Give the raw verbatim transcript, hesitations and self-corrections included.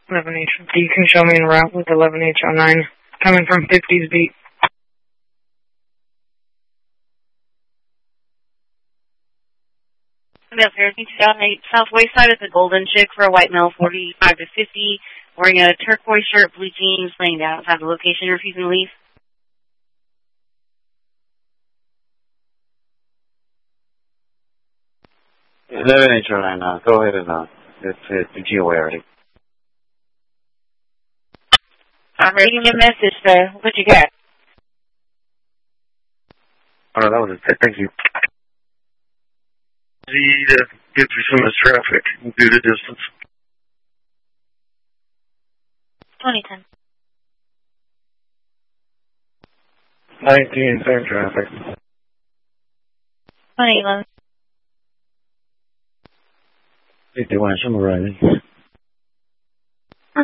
eleven H. You can show me en route with eleven H oh nine. Coming from fifties beat. Southwest side of the Golden Chick for a white male, forty-five to fifty, wearing a turquoise shirt, blue jeans, laying down outside the location, refusing to leave. eleven H oh nine, uh, go ahead and, uh, it's, it's the G O A already. I'm reading your message, sir. What you got? Oh, no, that was it. Thank you. The, uh, get through some of this traffic due to distance. twenty ten. nineteen, same traffic. twenty eleven. fifty-one, I'm arriving.